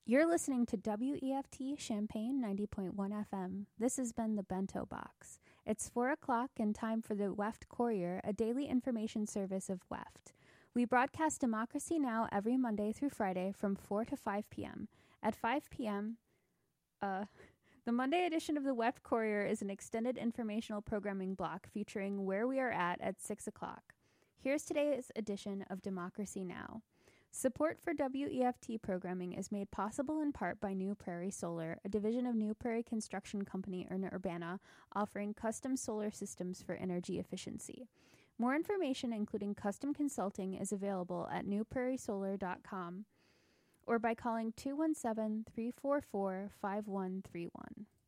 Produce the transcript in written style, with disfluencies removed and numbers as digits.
You're listening to WEFT Champaign 90.1 FM. This has been the Bento Box. It's 4 o'clock and time for the WEFT Courier, a daily information service of WEFT. We broadcast Democracy Now! Every Monday through Friday from 4 to 5 p.m. At 5 p.m., the Monday edition of the WEFT Courier is an extended informational programming block featuring Where We Are At 6 o'clock. Here's today's edition of Democracy Now! Support for WEFT programming is made possible in part by New Prairie Solar, a division of New Prairie Construction Company in Urbana, offering custom solar systems for energy efficiency. More information, including custom consulting, is available at newprairiesolar.com or by calling 217-344-5131.